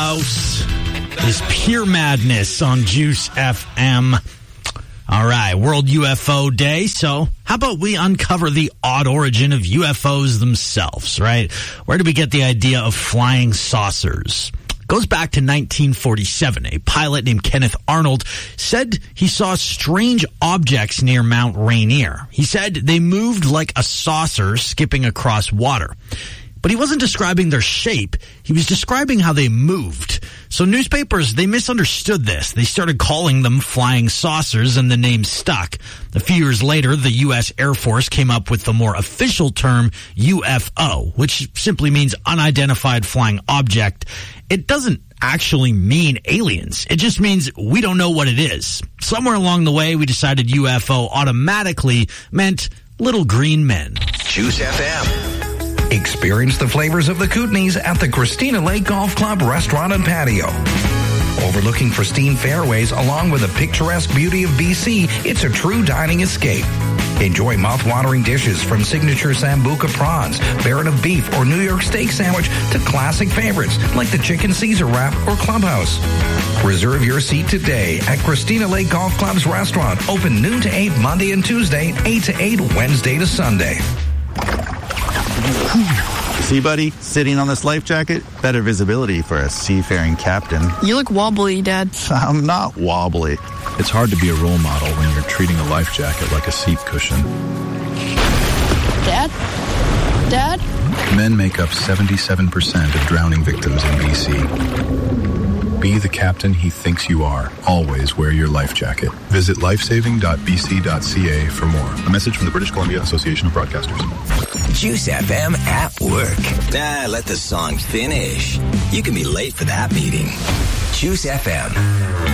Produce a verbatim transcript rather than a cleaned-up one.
house. It is Pure Madness on Juice F M. All right, World U F O Day. So how about we uncover the odd origin of U F Os themselves, right? Where did we get the idea of flying saucers? Goes back to nineteen forty-seven. A pilot named Kenneth Arnold said he saw strange objects near Mount Rainier. He said they moved like a saucer skipping across water. But he wasn't describing their shape. He was describing how they moved. So newspapers, they misunderstood this. They started calling them flying saucers, and the name stuck. A few years later, the U S Air Force came up with the more official term U F O, which simply means unidentified flying object. It doesn't actually mean aliens. It just means we don't know what it is. Somewhere along the way, we decided U F O automatically meant little green men. Juice F M. Experience the flavors of the Kootenays at the Christina Lake Golf Club Restaurant and Patio. Overlooking pristine fairways along with the picturesque beauty of B C, it's a true dining escape. Enjoy mouth-watering dishes from signature Sambuca prawns, Baron of beef, or New York steak sandwich to classic favorites like the chicken Caesar wrap or clubhouse. Reserve your seat today at Christina Lake Golf Club's restaurant, open noon to eight Monday and Tuesday, eight to eight Wednesday to Sunday. See, buddy, sitting on this life jacket, better visibility for a seafaring captain. You look wobbly, Dad. I'm not wobbly. It's hard to be a role model when you're treating a life jacket like a seat cushion. Dad? Dad? Men make up seventy-seven percent of drowning victims in B C. Be the captain he thinks you are. Always wear your life jacket. Visit lifesaving dot b c dot c a for more. A message from the British Columbia Association of Broadcasters. Juice F M at work. Nah, let the song finish. You can be late for that meeting. Juice F M.